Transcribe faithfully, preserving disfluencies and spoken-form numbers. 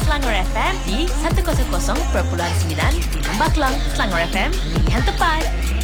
Selangor F M di seratus perpuluhan sembilan di Lembah Kelang, Selangor F M, pilihan tepat.